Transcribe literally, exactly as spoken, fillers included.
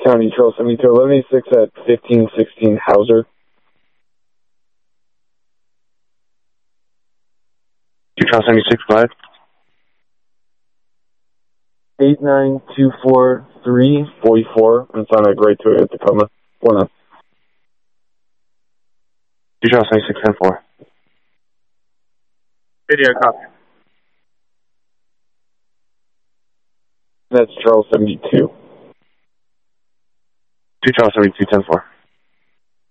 County Trail seventy-two, eleven eighty-six at fifteen sixteen Hauser. Trail seventy-six, go ahead. eight nine two four three four four. It's on a grade two at Tacoma. four nine. Trail seventy-six, ten four. Video copy. That's Charles seventy-two. Two Charles seventy-two, ten four.